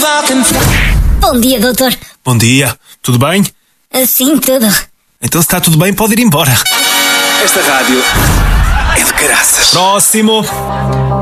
Bom dia, doutor. Bom dia. Tudo bem? Sim, tudo. Então se está tudo bem, pode ir embora. Esta rádio é de caraças. Próximo.